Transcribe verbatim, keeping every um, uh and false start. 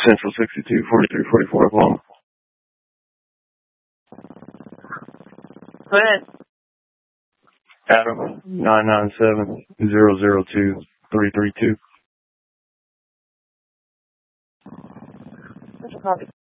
Central sixty-two forty-three forty-four Oklahoma. Go ahead. Adam, nine nine seven zero zero two three three two. Let's copy.